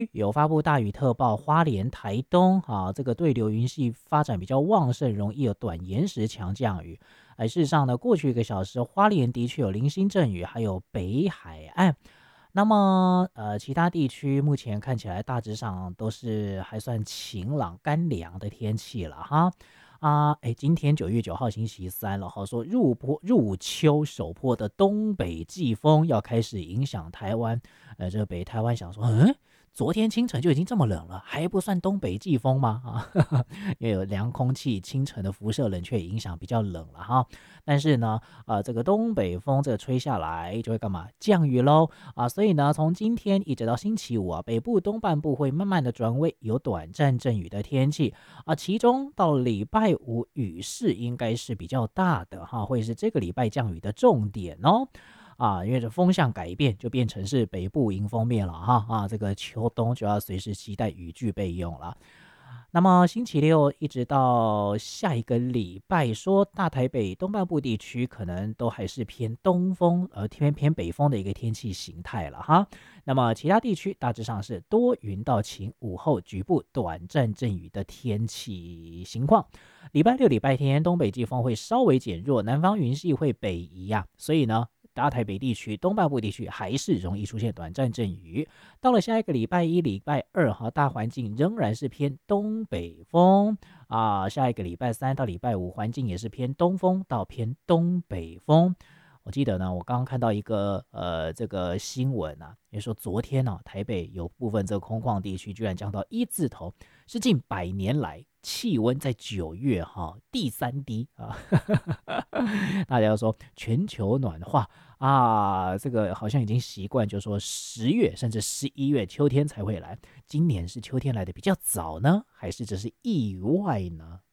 有发布大雨特报，花莲、台东啊，这个对流云系发展比较旺盛，容易有短延时强降雨。事实上呢，过去1个小时，花莲的确有零星阵雨，还有北海岸。那么其他地区目前看起来大致上都是还算晴朗、干凉的天气了哈。今天9月9号星期三了哈，说入秋首波的东北季风要开始影响台湾。这个北台湾想说，昨天清晨就已经这么冷了，还不算东北季风吗？因为有凉空气清晨的辐射冷却影响比较冷了哈。但是呢，这个东北风这个吹下来就会干嘛？降雨喽所以呢，从今天一直到星期五北部东半部会慢慢的转为有短暂阵雨的天气其中到礼拜五雨势应该是比较大的哈，会是这个礼拜降雨的重点哦。因为这风向改变，就变成是北部迎风面了哈这个秋冬就要随时期待雨具备用了。那么星期六一直到下一个礼拜，说大台北东半部地区可能都还是偏东风，偏北风的一个天气形态了哈。那么其他地区大致上是多云到晴，午后局部短暂阵雨的天气情况。礼拜六、礼拜天东北季风会稍微减弱，南方云系会北移所以呢，大台北地区东半部地区还是容易出现短暂阵雨。到了下一个礼拜一、礼拜二大环境仍然是偏东北风下一个礼拜三到礼拜五环境也是偏东风到偏东北风。我记得呢，我刚刚看到一个这个新闻也说昨天台北有部分这个空旷地区居然降到1字头，是近100年来气温在9月第3低大家说全球暖化这个好像已经习惯，就是说10月甚至11月秋天才会来，今年是秋天来的比较早呢，还是这是意外呢？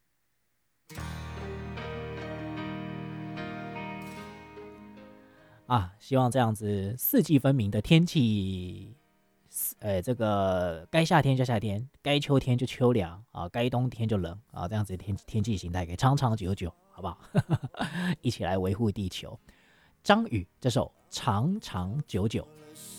希望这样子四季分明的天气，这个该夏天就夏天，该秋天就秋凉该冬天就冷这样子的天气形态可以长长久久，好不好？一起来维护地球。张宇这首长长久久。